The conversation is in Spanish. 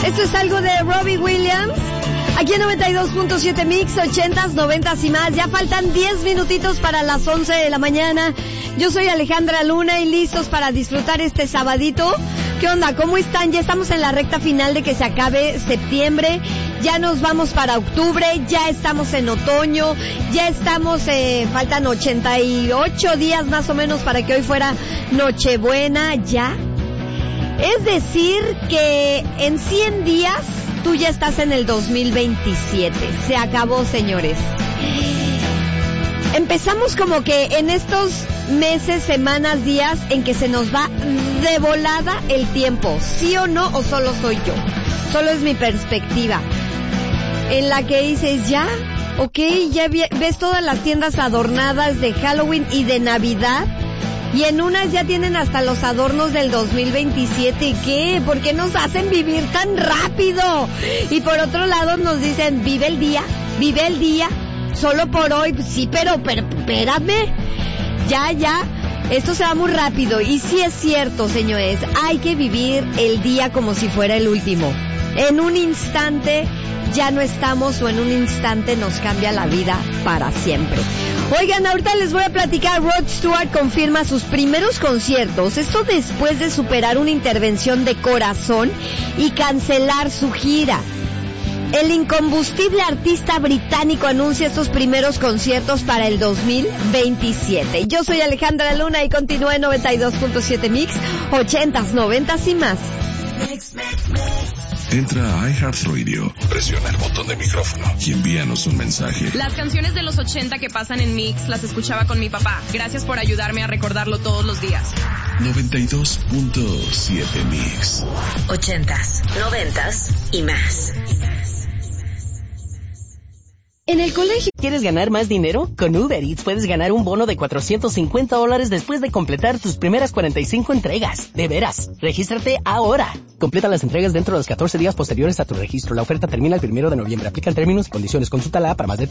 Esto es algo de Robbie Williams. Aquí en 92.7 Mix, 80s, 90s y más. Ya faltan 10 minutitos para las 11 de la mañana. Yo soy Alejandra Luna y listos para disfrutar este sabadito. ¿Qué onda? ¿Cómo están? Ya estamos en la recta final de que se acabe septiembre. Ya nos vamos para octubre. Ya estamos en otoño. Ya estamos, faltan 88 días más o menos para que hoy fuera Nochebuena. Ya. Es decir que en 100 días tú ya estás en el 2027. Se acabó, señores. Empezamos como que en estos meses, semanas, días en que se nos va de volada el tiempo. ¿Sí o no? ¿O solo soy yo? Solo es mi perspectiva. En la que dices, ya, ok, ya ves todas las tiendas adornadas de Halloween y de Navidad. Y en unas ya tienen hasta los adornos del 2027. ¿Qué? ¿Por qué nos hacen vivir tan rápido? Y por otro lado nos dicen, vive el día, solo por hoy. Sí, pero espérame. Ya, esto se va muy rápido. Y sí es cierto, señores, hay que vivir el día como si fuera el último. En un instante ya no estamos, o en un instante nos cambia la vida para siempre. Oigan, ahorita les voy a platicar. Rod Stewart confirma sus primeros conciertos. Esto después de superar una intervención de corazón y cancelar su gira. El incombustible artista británico anuncia estos primeros conciertos para el 2027. Yo soy Alejandra Luna y continúa en 92.7 Mix, 80s, 90s y más. Entra a iHeartRadio, presiona el botón de micrófono y envíanos un mensaje. Las canciones de los 80 que pasan en Mix las escuchaba con mi papá. Gracias por ayudarme a recordarlo todos los días. 92.7 Mix. 80s, 90s y más. En el colegio, ¿quieres ganar más dinero? Con Uber Eats puedes ganar un bono de $450 después de completar tus primeras 45 entregas. De veras, regístrate ahora. Completa las entregas dentro de los 14 días posteriores a tu registro. La oferta termina el 1 de noviembre. Aplican términos y condiciones. Consúltala para más detalles.